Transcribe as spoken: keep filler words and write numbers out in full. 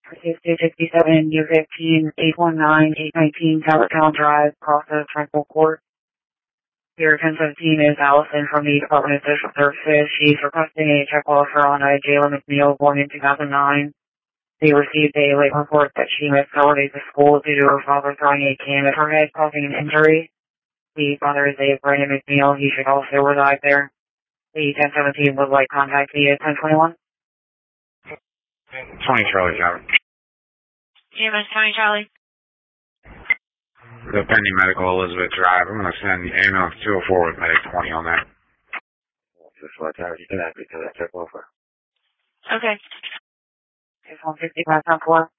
two sixty-seven, U fifteen, eight one nine, eight nineteen, Town Drive, Process, Tranquil Court. Here, ten seventeen is Allison from the Department of Social Services. She's requesting a check offer on a Jayla McNeil born in two thousand nine. They received a late report that she missed several days of school due to her father throwing a can at her head, causing an injury. The father is a Brandon McNeil. He should also reside there. The ten seventeen would like contact via ten twenty-one. twenty Charlie Tower. G M S twenty Charlie. The pending medical Elizabeth Drive. I'm going to send ambulance two oh four with medic twenty on that. This is what Tower, you can ask me to that check offer. Okay. It's one sixty-five, ten four.